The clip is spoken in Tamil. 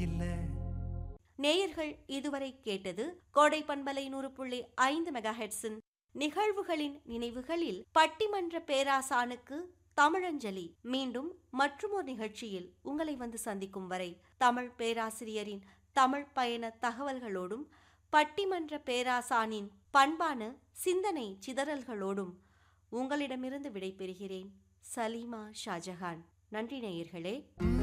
இல்ல. நேயர்கள் இதுவரை கேட்டது கோடை பண்பலை 100.5 மெகாஹெட்ஸின் நிகழ்வுகளின் நினைவுகளில் பட்டிமன்ற பேராசானுக்கு தமிழஞ்சலி. மீண்டும் மற்றுமோர் நிகழ்ச்சியில் உங்களை வந்து சந்திக்கும் வரை தமிழ் பேராசிரியரின் தமிழ் பயண தகவல்களோடும் பட்டிமன்ற பேராசானின் பண்பான சிந்தனை சிதறல்களோடும் உங்களிடமிருந்து விடைபெறுகிறேன். சலீமா ஷாஜஹான். நன்றி நேயர்களே.